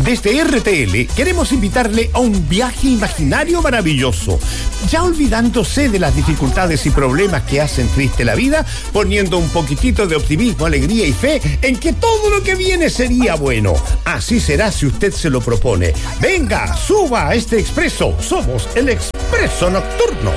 Desde RTL queremos invitarle a un viaje imaginario maravilloso, ya olvidándose de las dificultades y problemas que hacen triste la vida, poniendo un poquitito de optimismo, alegría y fe en que todo lo que viene sería bueno. Así será si usted se lo propone. Venga, suba a este expreso. Somos el Expreso Nocturno.